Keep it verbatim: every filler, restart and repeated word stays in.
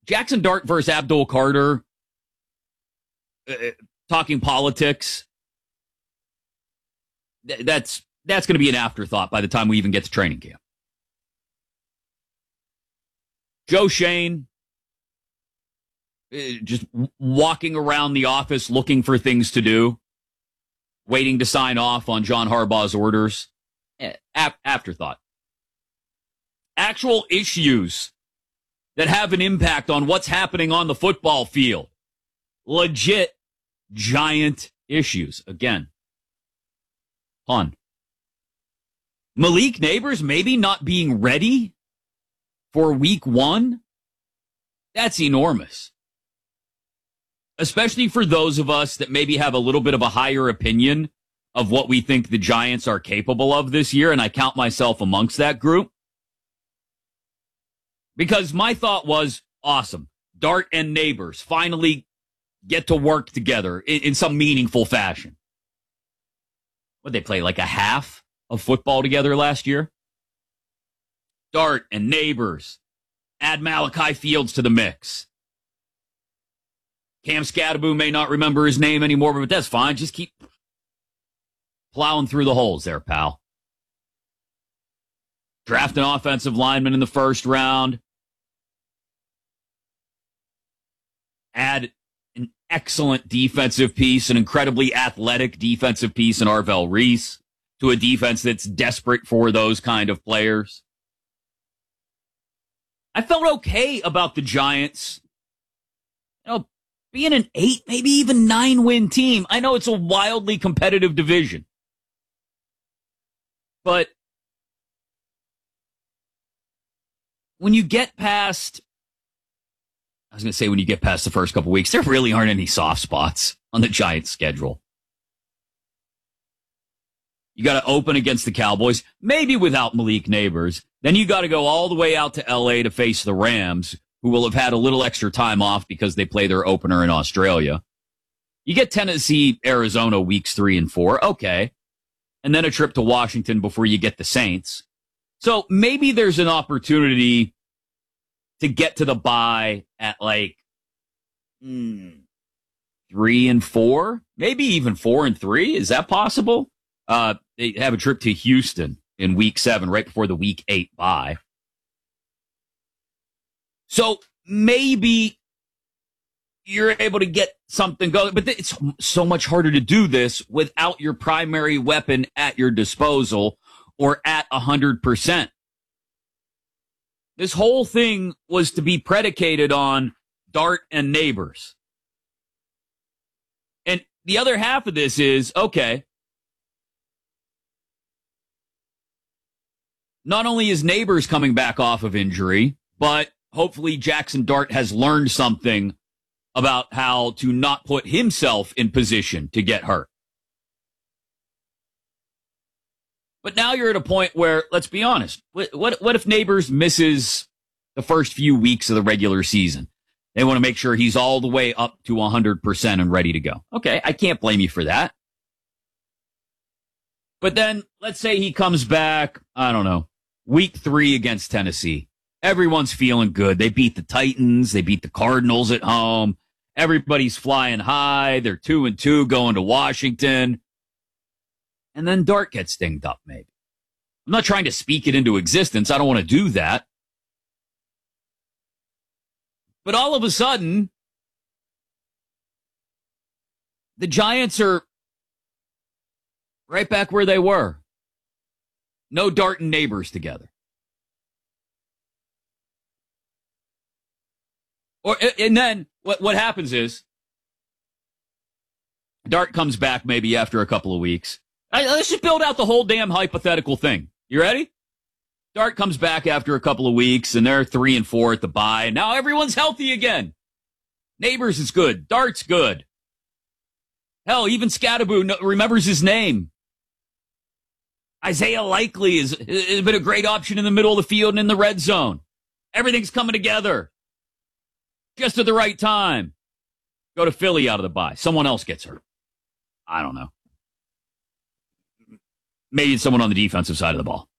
Jackson Dart versus Abdul Carter, uh, talking politics, th- that's that's going to be an afterthought by the time we even get to training camp. Joe Schoen, uh, just w- walking around the office looking for things to do, waiting to sign off on John Harbaugh's orders. Eh, ap- afterthought. Actual issues that have an impact on what's happening on the football field. Legit giant issues. Again, pun. Malik Neighbors maybe not being ready for week one. That's enormous. Especially for those of us that maybe have a little bit of a higher opinion of what we think the Giants are capable of this year, and I count myself amongst that group. Because my thought was, awesome. Dart and Neighbors finally get to work together in, in some meaningful fashion. What, they play like a half of football together last year? Dart and Neighbors. Add Malachi Fields to the mix. Cam Scadaboo may not remember his name anymore, but that's fine. Just keep plowing through the holes there, pal. Draft an offensive lineman in the first round. Add an excellent defensive piece, an incredibly athletic defensive piece in Arvell Reese to a defense that's desperate for those kind of players. I felt okay about the Giants, you know, being an eight, maybe even nine win team. I know it's a wildly competitive division, but when you get past, I was going to say when you get past the first couple weeks, there really aren't any soft spots on the Giants' schedule. You got to open against the Cowboys, maybe without Malik Neighbors. Then you got to go all the way out to L A to face the Rams, who will have had a little extra time off because they play their opener in Australia. You get Tennessee, Arizona weeks three and four. Okay. And then a trip to Washington before you get the Saints. So maybe there's an opportunity to get to the bye at like mm, three and four, maybe even four and three. Is that possible? Uh, they have a trip to Houston in week seven, right before the week eight bye. So maybe you're able to get something going, but it's so much harder to do this without your primary weapon at your disposal or at a hundred percent. This whole thing was to be predicated on Dart and Neighbors. And the other half of this is, okay, not only is Neighbors coming back off of injury, but hopefully Jackson Dart has learned something about how to not put himself in position to get hurt. But now you're at a point where, let's be honest, what, what, what if Neighbors misses the first few weeks of the regular season? They want to make sure he's all the way up to one hundred percent and ready to go. Okay, I can't blame you for that. But then, let's say he comes back, I don't know, week three against Tennessee. Everyone's feeling good. They beat the Titans. They beat the Cardinals at home. Everybody's flying high. They're two and two going to Washington. And then Dart gets dinged up, maybe. I'm not trying to speak it into existence. I don't want to do that. But all of a sudden, the Giants are right back where they were. No Dart and Neighbors together. Or, and then what, what happens is Dart comes back maybe after a couple of weeks. Let's just build out the whole damn hypothetical thing. You ready? Dart comes back after a couple of weeks, and they're three and four at the bye, and now everyone's healthy again. Neighbors is good. Dart's good. Hell, even Scadaboo remembers his name. Isaiah Likely has been a great option in the middle of the field and in the red zone. Everything's coming together. Just at the right time. Go to Philly out of the bye. Someone else gets hurt. I don't know. Maybe it's someone on the defensive side of the ball.